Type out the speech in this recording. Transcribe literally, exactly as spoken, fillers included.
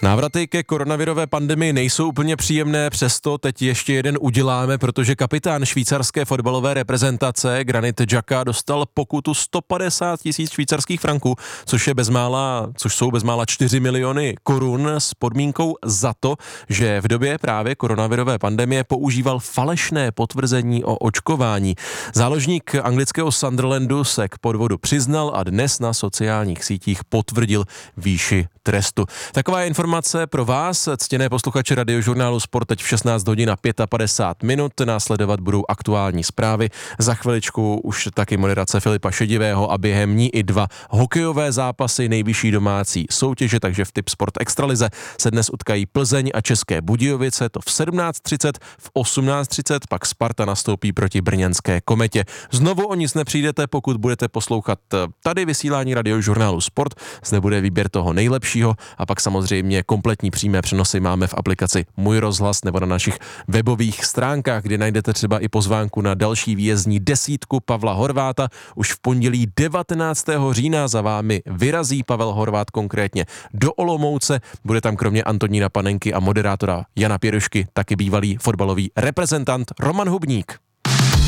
Návraty ke koronavirové pandemii nejsou úplně příjemné, přesto teď ještě jeden uděláme, protože kapitán švýcarské fotbalové reprezentace Granit Xhaka dostal pokutu sto padesát tisíc švýcarských franků, což je bezmála, což jsou bezmála čtyři miliony korun s podmínkou za to, že v době právě koronavirové pandemie používal falešné potvrzení o očkování. Záložník anglického Sunderlandu se k podvodu přiznal a dnes na sociálních sítích potvrdil výši trestu. Taková je informace pro vás, ctěné posluchače Radiožurnálu Sport, teď v šestnáct hodin a padesát pět minut. Následovat budou aktuální zprávy. Za chviličku už taky moderace Filipa Šedivého a během ní i dva hokejové zápasy nejvyšší domácí soutěže, takže v Tip Sport Extralize se dnes utkají Plzeň a České Budějovice, to v sedmnáct třicet, v osmnáct třicet pak Sparta nastoupí proti brněnské Kometě. Znovu o nic nepřijdete, pokud budete poslouchat tady vysílání Radiožurnálu Sport, zde bude výběr toho nejlepšího a pak samozřejmě kompletní přímé přenosy máme v aplikaci Můj rozhlas nebo na našich webových stránkách, kde najdete třeba i pozvánku na další výjezdní desítku Pavla Horváta. Už v pondělí devatenáctého října za vámi vyrazí Pavel Horvát konkrétně do Olomouce. Bude tam kromě Antonína Panenky a moderátora Jana Pěrušky taky bývalý fotbalový reprezentant Roman Hubník.